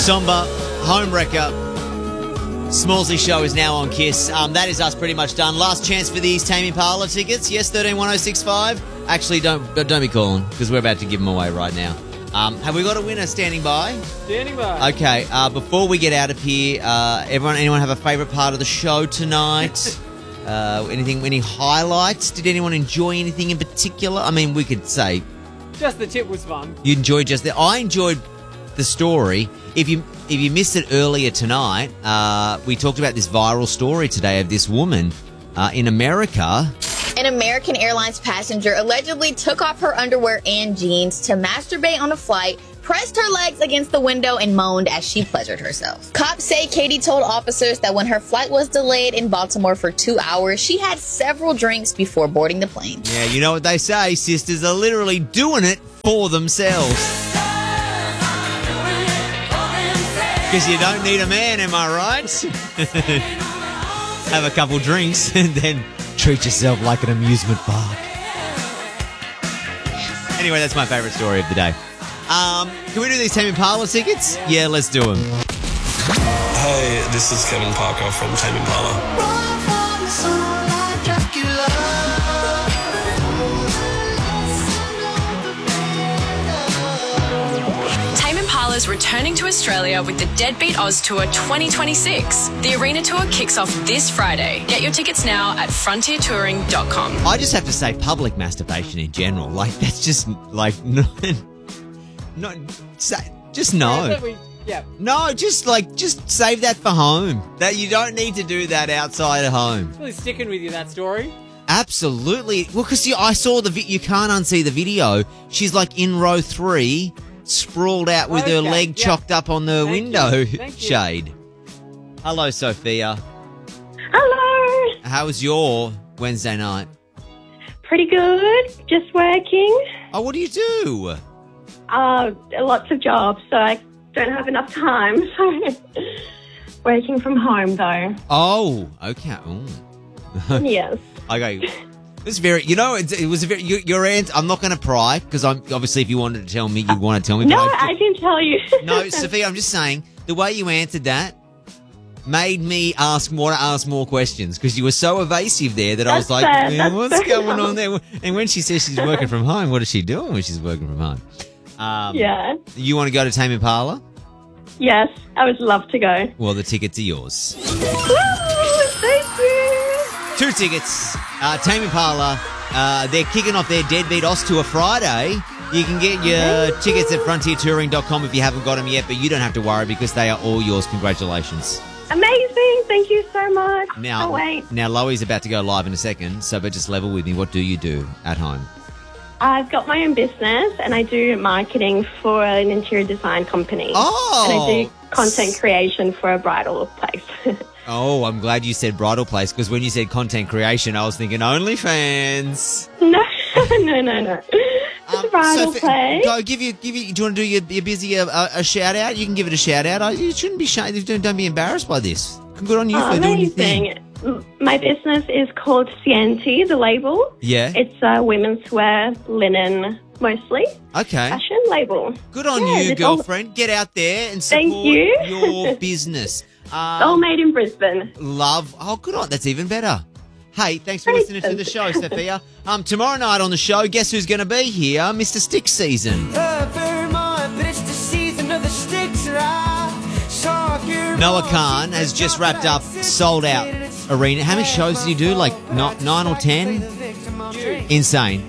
Somber, Homewrecker. Smallsy Show is now on KISS. That is us pretty much done. Last chance for these Tame Impala tickets. Yes, 131065. Actually, don't be calling because we're about to give them away right now. Have we got a winner standing by? Standing by. Okay. Before we get out of here, anyone have a favourite part of the show tonight? Any highlights? Did anyone enjoy anything in particular? I mean, we could say just the tip was fun. You enjoyed I enjoyed the story. If you missed it earlier tonight, we talked about this viral story today of this woman in America. An American Airlines passenger allegedly took off her underwear and jeans to masturbate on a flight, pressed her legs against the window, and moaned as she pleasured herself. Cops say Katie told officers that when her flight was delayed in Baltimore for 2 hours, she had several drinks before boarding the plane. Yeah, you know what they say, sisters are literally doing it for themselves. Because you don't need a man, am I right? Have a couple drinks and then treat yourself like an amusement park. Anyway, that's my favourite story of the day. Can we do these Tame Impala tickets? Yeah, let's do them. Hey, this is Kevin Parker from Tame Impala. Tame Impala's returning to Australia with the Deadbeat Oz Tour 2026. The arena tour kicks off this Friday. Get your tickets now at frontiertouring.com. I just have to say public masturbation in general. Like, that's just, like, just no. Yeah. No, just save that for home. That you don't need to do that outside of home. It's really sticking with you, that story. Absolutely. Well, because I saw you can't unsee the video. She's like in row 3, sprawled out with her leg chocked up on the window shade. Hello, Sophia. Hello. How was your Wednesday night? Pretty good. Just working. Oh, what do you do? Lots of jobs, so I don't have enough time. So working from home, though. Oh, okay. Yes. Okay. It's very, it was a very, your answer, I'm not going to pry, because obviously if you wanted to tell me, you want to tell me. No, I didn't tell you. No, Sophia, I'm just saying, the way you answered that made me want to ask more questions, because you were so evasive there that I was like, what's going on there? And when she says she's working from home, what is she doing when she's working from home? Yeah. You want to go to Tame Impala? Yes, I would love to go. Well, the tickets are yours. Woo, thank you. 2 tickets. Tame Impala, they're kicking off their Deadbeat Oz Tour Friday. You can get your tickets at frontiertouring.com if you haven't got them yet, but you don't have to worry because they are all yours. Congratulations. Amazing. Thank you so much. Now, can't wait. Now, Loie's about to go live in a second, but just level with me. What do you do at home? I've got my own business and I do marketing for an interior design company. Oh! And I do content creation for a bridal place. Oh, I'm glad you said bridal place, because when you said content creation, I was thinking OnlyFans. No. It's a bridal place. Do you want to do your busy a shout out? You can give it a shout out. You shouldn't be don't be embarrassed by this. Good on you for doing your thing. My business is called Cienti, the label. Yeah. It's women's wear, linen, mostly. Okay. Fashion label. Good on you, girlfriend. Get out there and support your business. All made in Brisbane. Love. Oh, good on. That's even better. Hey, thanks for listening to the show, Sophia. Tomorrow night on the show, guess who's going to be here? Mr. Stick Season. Noah Khan has just wrapped up Sold Out Arena. How many shows did he do? Like 9 or 10? Insane.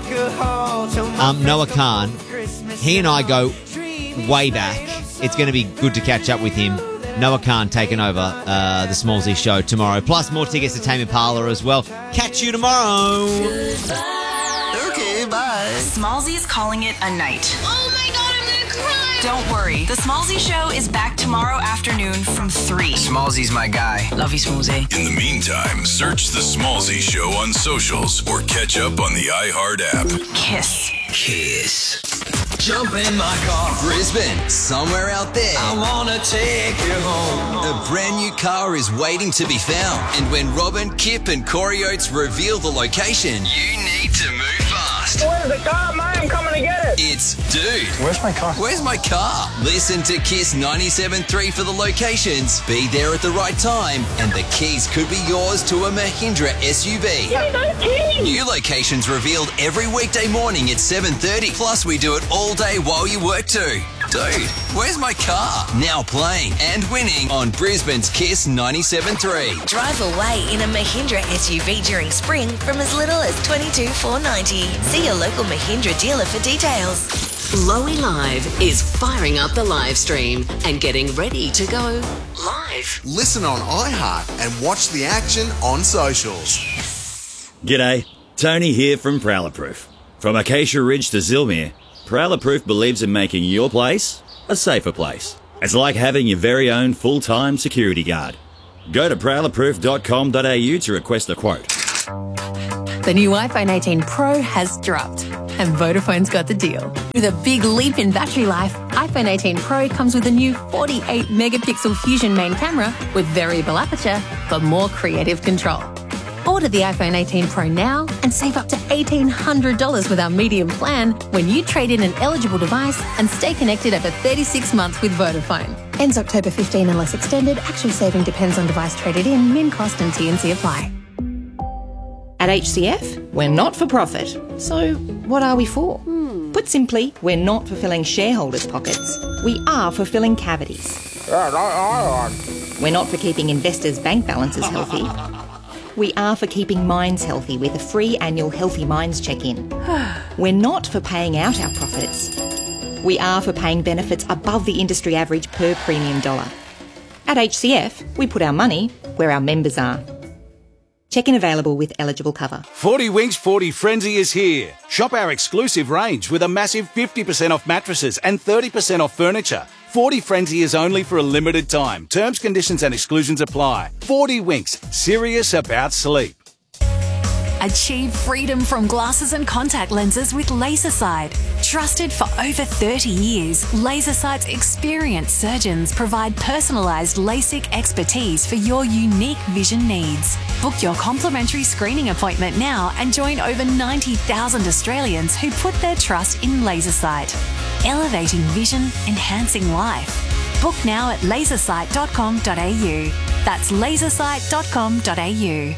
Noah Khan, he and I go way back. It's going to be good to catch up with him. Noah Khan taking over the Smallsy Show tomorrow. Plus more tickets to Tame Impala as well. Catch you tomorrow. Okay, bye. Smallsy is calling it a night. Oh my God, I'm going to cry. Don't worry. The Smallsy Show is back tomorrow afternoon from 3. Smallsy's my guy. Love you, Smallsy. In the meantime, search The Smallsy Show on socials or catch up on the iHeart app. KISS. KISS. Jump in my car, Brisbane, somewhere out there. I wanna take you home. A brand new car is waiting to be found. And when Robin, Kip and Corey Oates reveal the location, you need to move fast. Where's the car, mate? I'm coming to get it. It's Dude, where's my car? Where's my car? Listen to Kiss 97.3 for the locations. Be there at the right time, and the keys could be yours to a Mahindra SUV. New locations revealed every weekday morning at 7:30. Plus, we do it all day while you work too. Dude, where's my car? Now playing and winning on Brisbane's Kiss 97.3. Drive away in a Mahindra SUV during spring from as little as $22,490. See your local Mahindra dealer for details. Lowy Live is firing up the live stream and getting ready to go live. Listen on iHeart and watch the action on socials. G'day, Tony here from Prowler Proof. From Acacia Ridge to Zilmere, Prowler Proof believes in making your place a safer place. It's like having your very own full-time security guard. Go to prowlerproof.com.au to request a quote. The new iPhone 18 Pro has dropped, and Vodafone's got the deal. With a big leap in battery life, iPhone 18 Pro comes with a new 48-megapixel Fusion main camera with variable aperture for more creative control. Order the iPhone 18 Pro now and save up to $1,800 with our medium plan when you trade in an eligible device and stay connected over 36 months with Vodafone. Ends October 15 unless extended. Actual saving depends on device traded in. Min cost and T&C apply. At HCF, we're not for profit. So what are we for? Put simply, we're not for filling shareholders' pockets. We are for filling cavities. We're not for keeping investors' bank balances healthy. We are for keeping minds healthy with a free annual Healthy Minds check-in. We're not for paying out our profits. We are for paying benefits above the industry average per premium dollar. At HCF, we put our money where our members are. Check-in available with eligible cover. 40 Winks 40 Frenzy is here. Shop our exclusive range with a massive 50% off mattresses and 30% off furniture. 40 Frenzy is only for a limited time. Terms, conditions and exclusions apply. 40 Winks, serious about sleep. Achieve freedom from glasses and contact lenses with LaserSight. Trusted for over 30 years, LaserSight's experienced surgeons provide personalised LASIK expertise for your unique vision needs. Book your complimentary screening appointment now and join over 90,000 Australians who put their trust in LaserSight. Elevating vision, enhancing life. Book now at lasersight.com.au. That's lasersight.com.au.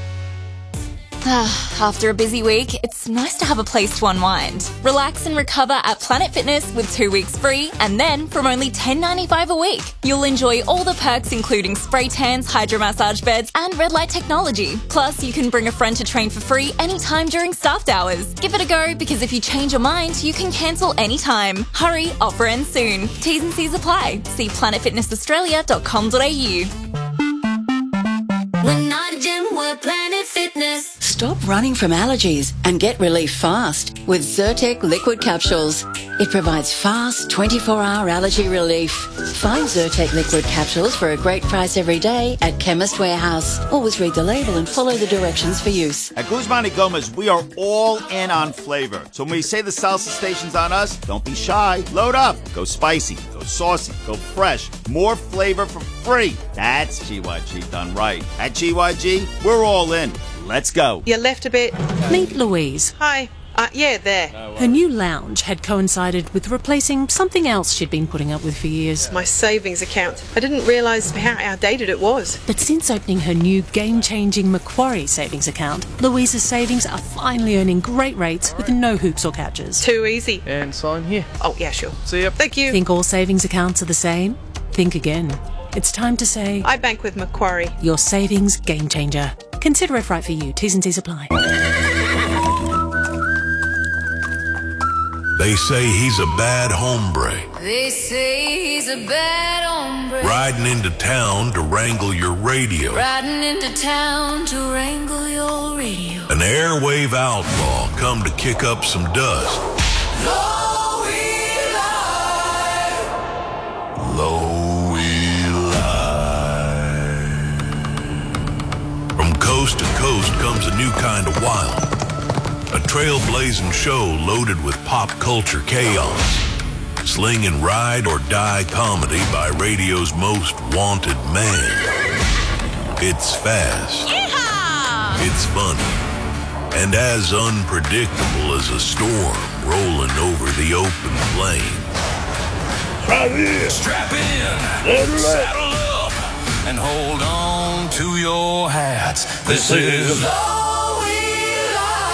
After a busy week, it's nice to have a place to unwind. Relax and recover at Planet Fitness with 2 weeks free, and then from only $10.95 a week, you'll enjoy all the perks including spray tans, hydro massage beds, and red light technology. Plus, you can bring a friend to train for free anytime during staffed hours. Give it a go, because if you change your mind, you can cancel anytime. Hurry, offer ends soon. T's and C's apply. See planetfitnessaustralia.com.au. We're not a gym, we're Planet Fitness. Stop running from allergies and get relief fast with Zyrtec liquid capsules. It provides fast 24-hour allergy relief. Find Zyrtec liquid capsules for a great price every day at Chemist Warehouse. Always read the label and follow the directions for use. At Guzman y Gomez, we are all in on flavor. So when we say the salsa station's on us, don't be shy. Load up. Go spicy. Go saucy. Go fresh. More flavor for free. That's GYG done right. At GYG, we're all in. Let's go. You left a bit. Meet Louise. Hi. Yeah, there. Her new lounge had coincided with replacing something else she'd been putting up with for years. My savings account. I didn't realise how outdated it was. But since opening her new game-changing Macquarie savings account, Louise's savings are finally earning great rates with no hoops or catches. Too easy. And sign here. Oh, yeah, sure. See ya. Thank you. Think all savings accounts are the same? Think again. It's time to say... I bank with Macquarie. Your savings game changer. Consider if right for you. T's and C's apply. They say he's a bad hombre. They say he's a bad hombre. Riding into town to wrangle your radio. Riding into town to wrangle your radio. An airwave outlaw come to kick up some dust. Lowy Live. Lowy Live. From coast to coast comes a new kind of wild. A trailblazing show loaded with pop culture chaos. Slinging ride or die comedy by radio's most wanted man. It's fast. Yeehaw! It's funny. And as unpredictable as a storm. rolling over the open plain. Right here. Strap in, saddle up, and hold on to your hats. This is Lowy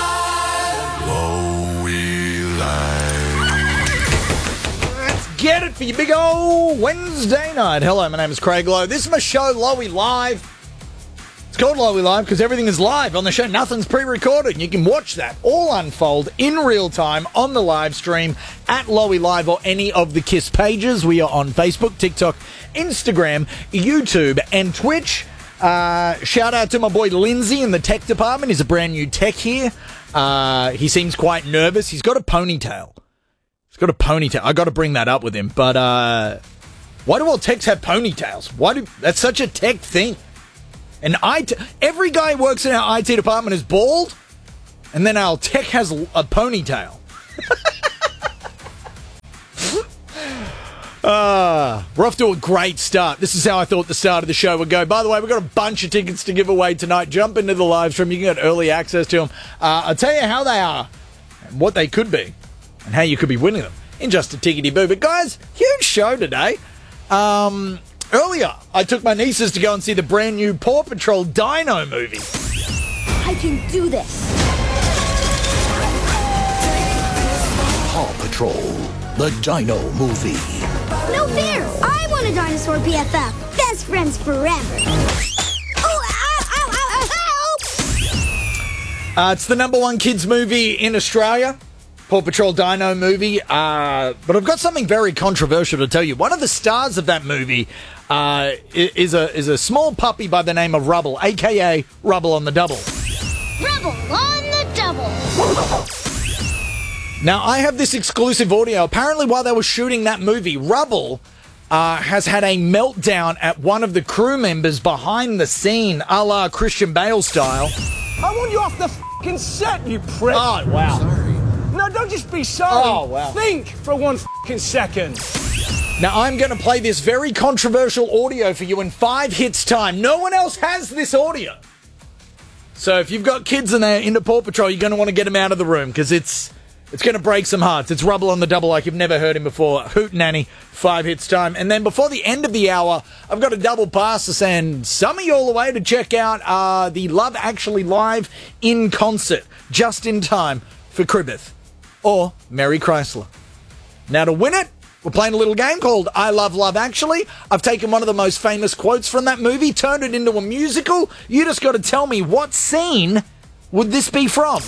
Live. Let's get it for you big old Wednesday night. Hello, my name is Craig Lowe. This is my show, Lowy Live. It's called Lowy Live because everything is live on the show. Nothing's pre-recorded. You can watch that all unfold in real time on the live stream at Lowy Live or any of the KISS pages. We are on Facebook, TikTok, Instagram, YouTube, and Twitch. Shout out to my boy Lindsay in the tech department. He's a brand new tech here. He seems quite nervous. He's got a ponytail. I got to bring that up with him. But why do all techs have ponytails? That's such a tech thing. And every guy who works in our IT department is bald, and then our tech has a ponytail. We're off to a great start. This is how I thought the start of the show would go. By the way, we've got a bunch of tickets to give away tonight. Jump into the live stream. You can get early access to them. I'll tell you how they are and what they could be and how you could be winning them in just a tickety-boo. But guys, huge show today. Earlier, I took my nieces to go and see the brand new Paw Patrol Dino movie. I can do this. Paw Patrol, the Dino movie. No fair! I want a dinosaur BFF. Best friends forever. Oh, ow. It's the #1 kids movie in Australia. Paw Patrol Dino movie. But I've got something very controversial to tell you. One of the stars of that movie is a small puppy by the name of Rubble, a.k.a. Rubble on the Double. Rubble on the double. Now, I have this exclusive audio. Apparently, while they were shooting that movie, Rubble has had a meltdown at one of the crew members behind the scene, a la Christian Bale style. I want you off the f***ing set, you prick. Oh, wow. Sorry. No, don't just be sorry. Oh, wow. Think for 1 f***ing second. Now, I'm going to play this very controversial audio for you in 5 hits' time. No one else has this audio. So if you've got kids in there into Paw Patrol, you're going to want to get them out of the room because it's going to break some hearts. It's Rubble on the Double like you've never heard him before. Hoot Nanny, 5 hits' time. And then before the end of the hour, I've got a double pass to send some of you all the way to check out the Love Actually Live in concert just in time for Cribbeth or Mary Chrysler. Now, to win it, we're playing a little game called I Love Love Actually. I've taken one of the most famous quotes from that movie, turned it into a musical. You just got to tell me what scene would this be from.